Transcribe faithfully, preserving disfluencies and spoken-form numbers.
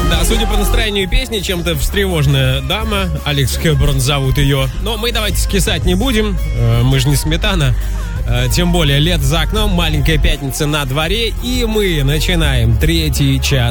Да, судя по настроению песни, чем-то встревоженная дама. Алекс Хепберн зовут ее. Но мы давайте скисать не будем. Мы же не сметана. Тем более лет за окном, маленькая пятница на дворе. И мы начинаем третий час